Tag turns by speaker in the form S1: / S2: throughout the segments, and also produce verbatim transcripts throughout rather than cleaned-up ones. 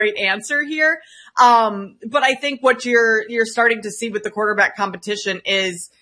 S1: great answer here. Um, but I think what you're, you're starting to see with the quarterback competition is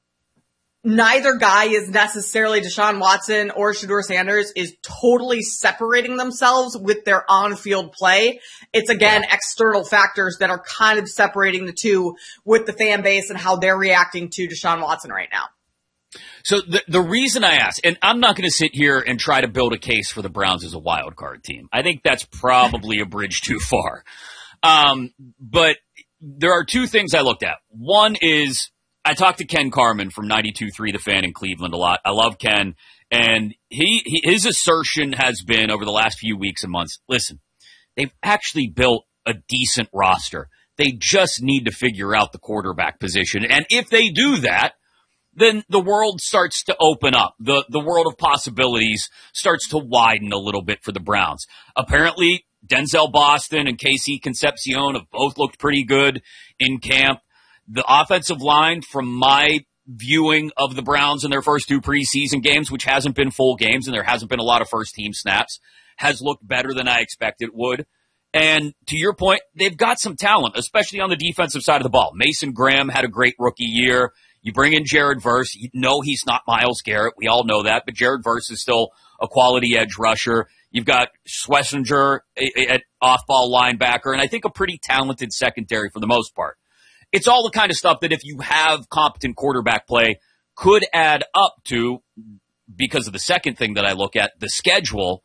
S1: neither guy is necessarily Deshaun Watson or Shedeur Sanders is totally separating themselves with their on-field play. It's again, external factors that are kind of separating the two with the fan base and how they're reacting to Deshaun Watson right now.
S2: So the the reason I ask, and I'm not going to sit here and try to build a case for the Browns as a wild card team. I think that's probably a bridge too far. Um, but there are two things I looked at. One is I talked to Ken Carman from ninety-two point three The Fan in Cleveland a lot. I love Ken, and he, he his assertion has been over the last few weeks and months, listen, they've actually built a decent roster. They just need to figure out the quarterback position. And if they do that, then the world starts to open up. The the world of possibilities starts to widen a little bit for the Browns. Apparently, Denzel Boston and K C Concepcion have both looked pretty good in camp. The offensive line, from my viewing of the Browns in their first two preseason games, which hasn't been full games and there hasn't been a lot of first-team snaps, has looked better than I expected it would. And to your point, they've got some talent, especially on the defensive side of the ball. Mason Graham had a great rookie year. You bring in Jared Verse. You know he's not Myles Garrett. We all know that. But Jared Verse is still a quality edge rusher. You've got Schlesinger at off-ball linebacker, and I think a pretty talented secondary for the most part. It's all the kind of stuff that if you have competent quarterback play could add up to, because of the second thing that I look at, the schedule,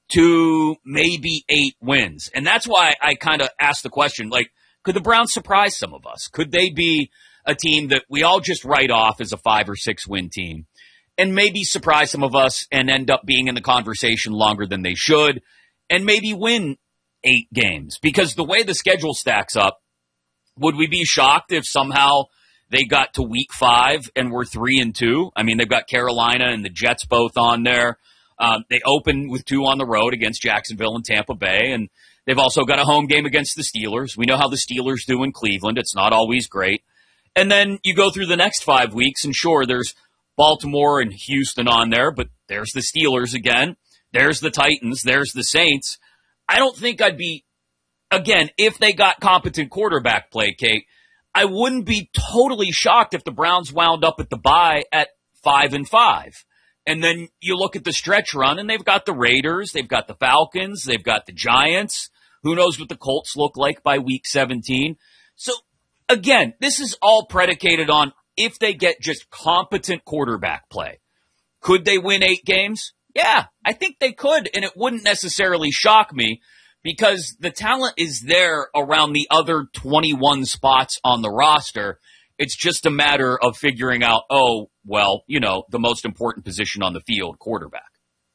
S2: to maybe eight wins. And that's why I kind of asked the question, like, could the Browns surprise some of us? Could they be a team that we all just write off as a five or six win team and maybe surprise some of us and end up being in the conversation longer than they should and maybe win eight games? Because the way the schedule stacks up, would we be shocked if somehow they got to week five and we're three and two? I mean, they've got Carolina and the Jets both on there. Um, they open with two on the road against Jacksonville and Tampa Bay, and they've also got a home game against the Steelers. We know how the Steelers do in Cleveland. It's not always great. And then you go through the next five weeks, and sure, there's Baltimore and Houston on there, but there's the Steelers again. There's the Titans. There's the Saints. I don't think I'd be, again, if they got competent quarterback play, Kate, I wouldn't be totally shocked if the Browns wound up at the bye at five and five. And then you look at the stretch run, and they've got the Raiders, they've got the Falcons, they've got the Giants. Who knows what the Colts look like by week seventeen? So, again, this is all predicated on if they get just competent quarterback play. Could they win eight games? Yeah, I think they could, and it wouldn't necessarily shock me because the talent is there around the other twenty-one spots on the roster. It's just a matter of figuring out, oh, well, you know, the most important position on the field, quarterback.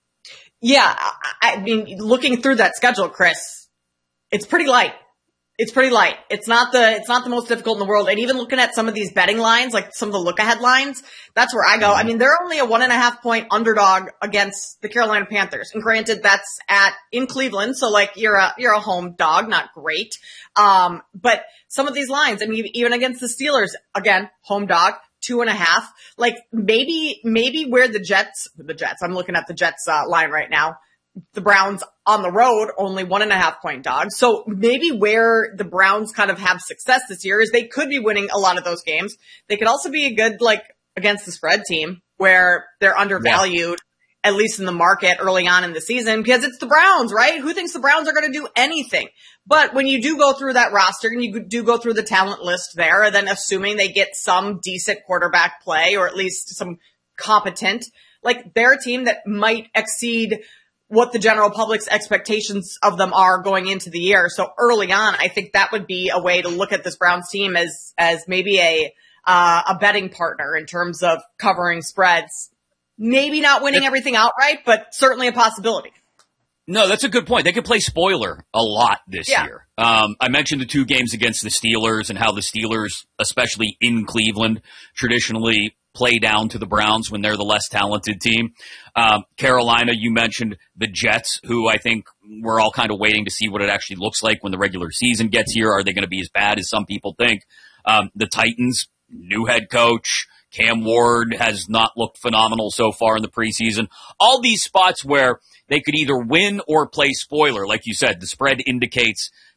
S1: Yeah, I mean, looking through that schedule, Chris, it's pretty light. It's pretty light. It's not the, it's not the most difficult in the world. And even looking at some of these betting lines, like some of the look ahead lines, that's where I go. I mean, they're only a one and a half point underdog against the Carolina Panthers. And granted, that's at, in Cleveland. So like you're a, you're a home dog, not great. Um, but some of these lines, I mean, even against the Steelers, again, home dog, two and a half, like maybe, maybe where the Jets, the Jets, I'm looking at the Jets uh, line right now. The Browns on the road, only one and a half point dogs. So maybe where the Browns kind of have success this year is they could be winning a lot of those games. They could also be a good, like, against the spread team where they're undervalued, yeah. at least in the market early on in the season, because it's the Browns, right? Who thinks the Browns are going to do anything? But when you do go through that roster and you do go through the talent list there, and then assuming they get some decent quarterback play or at least some competent, like they're a team that might exceed what the general public's expectations of them are going into the year. So early on, I think that would be a way to look at this Browns team as, as maybe a, uh, a betting partner in terms of covering spreads. Maybe not winning everything outright, but certainly a possibility.
S2: No, that's a good point. They could play spoiler a lot this yeah. year. Um, I mentioned the two games against the Steelers and how the Steelers, especially in Cleveland, traditionally play down to the Browns when they're the less talented team. Um, Carolina, you mentioned the Jets, who I think we're all kind of waiting to see what it actually looks like when the regular season gets here. Are they going to be as bad as some people think? Um, the Titans, new head coach, Cam Ward has not looked phenomenal so far in the preseason. All these spots where they could either win or play spoiler. Like you said, the spread indicates